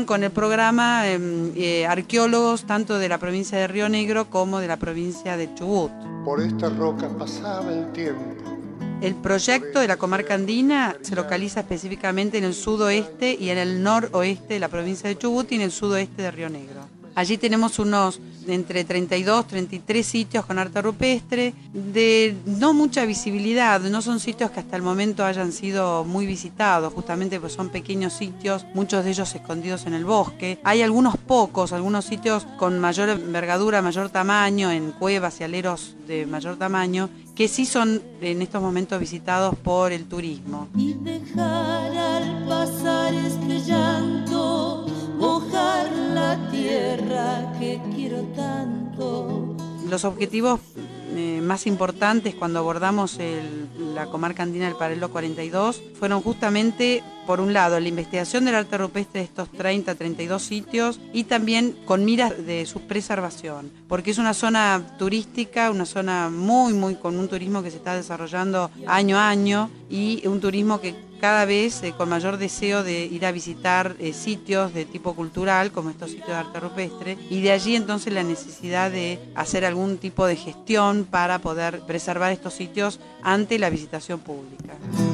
colaboran con el programa arqueólogos tanto de la provincia de Río Negro como de la provincia de Chubut. Por esta roca pasaba el tiempo. El proyecto de la comarca andina se localiza específicamente en el sudoeste y en el noroeste de la provincia de Chubut y en el sudoeste de Río Negro. Allí tenemos unos entre 32, 33 sitios con arte rupestre, de no mucha visibilidad, no son sitios que hasta el momento hayan sido muy visitados, justamente pues son pequeños sitios, muchos de ellos escondidos en el bosque. Hay algunos sitios con mayor envergadura, mayor tamaño, en cuevas y aleros de mayor tamaño, que sí son en estos momentos visitados por el turismo. Y dejar al pasar este llanto, mojar la tierra que quiero tanto. Los objetivos más importantes cuando abordamos la comarca andina del Paralelo 42 fueron justamente, por un lado, la investigación del arte rupestre de estos 32 sitios y también con miras de su preservación, porque es una zona turística, una zona muy con un turismo que se está desarrollando año a año y un turismo que cada vez con mayor deseo de ir a visitar sitios de tipo cultural, como estos sitios de arte rupestre, y de allí entonces la necesidad de hacer algún tipo de gestión para poder preservar estos sitios ante la visitación pública.